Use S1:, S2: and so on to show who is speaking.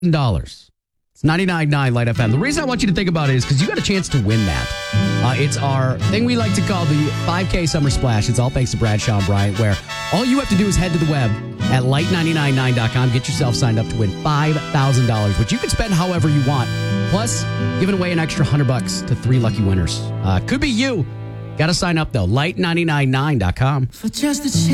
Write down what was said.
S1: It's 99.9 Light FM. The reason I want you to think about it is because you got a chance to win that. It's our thing we like to call the 5K Summer Splash. It's all thanks to Bradshaw and Bryant, where all you have to do is head to the web at light999.com. Get yourself signed up to win $5,000, which you can spend however you want. Plus, giving away an extra $100 to 3 lucky winners. Could be you. Got to sign up, though. Light999.com.
S2: For just a